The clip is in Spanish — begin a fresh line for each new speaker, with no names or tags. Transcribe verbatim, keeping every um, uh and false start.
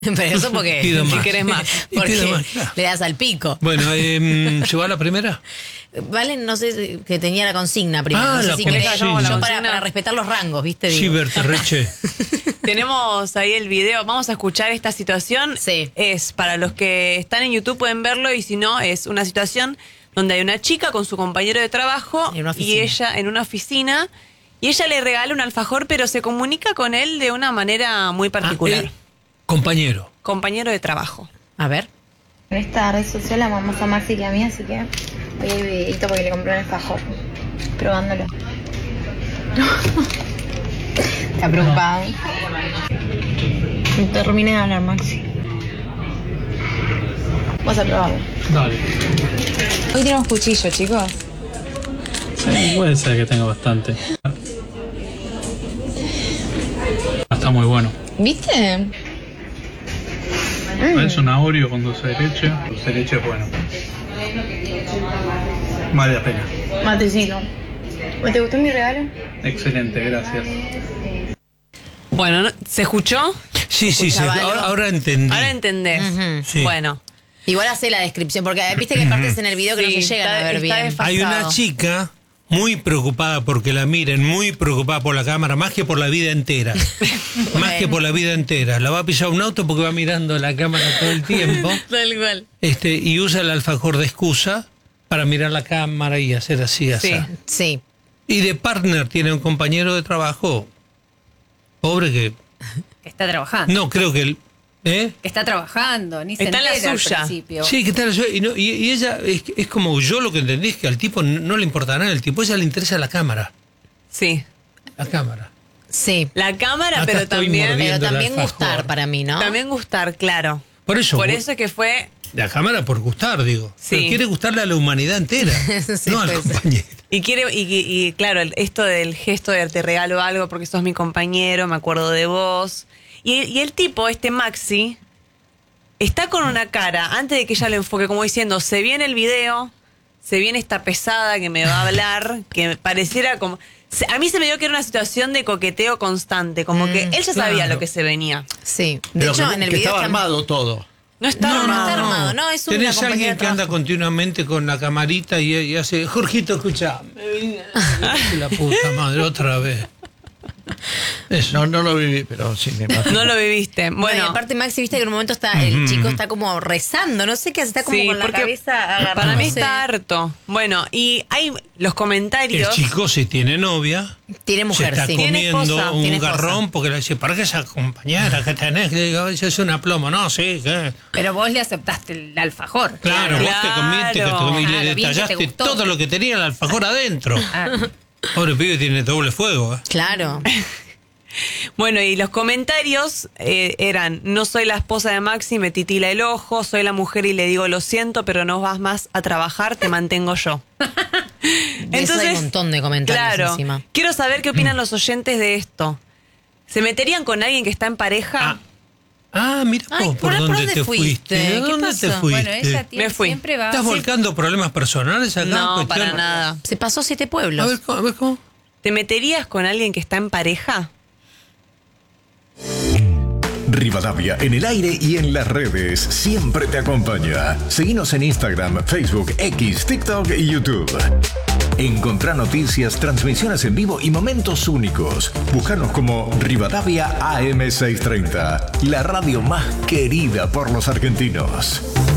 Pero eso porque
Pido
si
más.
querés más.
Y
Porque
pido más, claro.
le das al pico.
Bueno, eh, ¿llegó a la primera?
Vale, no sé, que tenía la consigna primero.
Ah,
no sé
la
si
consigna.
querés,
Sí,
yo,
la
para,
consigna.
para respetar los rangos, ¿viste?
Sí,
Digo.
Berterreche.
Tenemos ahí el video, vamos a escuchar esta situación.
Sí.
Es, para los que están en YouTube pueden verlo, y si no, es una situación donde hay una chica con su compañero de trabajo
En una
y
oficina.
ella en una oficina, y ella le regala un alfajor, pero se comunica con él de una manera muy particular.
Ah, eh, compañero.
Compañero de trabajo.
A ver.
En esta red social amamos más a Maxi que a mí, así que voy a ir videito porque le compré un alfajor. Probándolo. Está preocupado. Terminé de hablar, Maxi. Vamos a probarlo.
Dale.
Hoy tenemos cuchillo, chicos.
Sí, puede ser que tenga bastante. Está muy bueno.
¿Viste?
Es una Oreo con dulce de leche. Dulce de leche es bueno. Vale la pena.
Matecito. ¿Te gustó mi regalo?
Excelente, gracias.
Bueno, ¿no? ¿Se escuchó?
Sí, sí, sí.
Escuchaba algo.
Ahora, ahora entendí.
Ahora entendés.
Ujú.
Sí.
Bueno.
Igual hace la descripción, porque viste que hay partes en el video que
Sí,
no se llegan
está-
a ver
está
bien.
desfasado.
Hay una chica muy preocupada porque la miren, muy preocupada por la cámara, más que por la vida entera. Más que por la vida entera. La va a pillar un auto porque va mirando la cámara todo el tiempo.
Tal cual.
Este, y usa el alfajor de excusa para mirar la cámara y hacer así, así.
Sí.
Sí.
Y de partner tiene un compañero de trabajo, pobre que...
Que está trabajando.
No, creo que... él- ¿Eh?
Que está trabajando, ni se
Está en la
entera al
suya.
principio.
Sí, que tal, y, no- y- y ella, es, es como yo lo que entendí es que al tipo no, no le importa nada, el tipo, a ella le interesa la cámara,
Sí.
la cámara.
Sí. La cámara,
Acá
pero
estoy
también...
mordiendo
Pero también
el alfajor.
gustar para mí, ¿no?
También gustar, claro.
Por eso,
Por
gu-
eso es que fue...
la cámara por gustar, digo.
Sí.
Pero quiere gustarle a la humanidad entera,
Sí,
no al
puede ser.
compañero.
Y quiere, y, y- y, claro, el- esto del gesto de te regalo algo porque sos mi compañero, me acuerdo de vos. Y, y el tipo, este Maxi, está con una cara, antes de que ella lo enfoque, como diciendo, se viene el video, se viene esta pesada que me va a hablar, que pareciera como... se- A mí se me dio que era una situación de coqueteo constante, como que él ya sabía
claro.
lo que se venía.
Sí. De
Pero
hecho,
que,
en el
que
video
estaba
está-
armado todo.
No está
No, no
armado.
está armado, no, es una
Tenés
compañera
alguien
de
que anda
trabajo.
continuamente con la camarita y, y hace, Jorgito, escucha, la puta madre, otra vez. Eso.
No, no lo viví, pero sí me imagino.
No lo viviste.
Bueno,
Bueno,
y aparte Maxi, viste que en un momento está el chico está como rezando, no sé qué hace, está como
sí,
con la
porque
cabeza agarrada.
para mí está harto. Bueno, y hay los
El
comentarios...
chico si tiene novia,
Tiene
se
mujer,
está
sí.
Tiene
comiendo
esposa,
un
tiene esposa.
garrón porque le dice, ¿para qué esa compañera que tenés? Que digo, eso es una plomo, no, sí, que...
Pero vos le aceptaste el alfajor.
Claro, vos te comiste, que te
Claro.
comí,
Claro,
le
bien que te
detallaste
gustó.
todo lo que tenía el alfajor adentro.
Ah,
Pobre pibe tiene doble fuego, ¿eh?
Claro.
Bueno, y los comentarios eh, eran, no soy la esposa de Maxi, me titila el ojo, soy la mujer y le digo lo siento, pero no vas más a trabajar, te mantengo yo.
De eso hay un montón de comentarios
claro,
encima.
quiero saber qué opinan los oyentes de esto. ¿Se meterían con alguien que está en pareja?
Ah, mira
Ay,
vos,
¿por-
por,
por
dónde
dónde
te
fuiste?
fuiste. ¿De
¿Qué
dónde
pasó?
te fuiste?
bueno, ella tiene,
Me fui.
siempre va...
¿Estás volcando problemas personales acá?
no,
Cuestión-
para nada.
Se pasó siete
A
pueblos.
ver, ¿cómo? A ver, ¿cómo?
¿Te meterías con alguien que está en pareja?
Rivadavia en el aire y en las redes siempre te acompaña. Seguinos en Instagram, Facebook, X, TikTok y YouTube. Encontrá noticias, transmisiones en vivo y momentos únicos. Búscanos como Rivadavia A M seiscientos treinta, la radio más querida por los argentinos.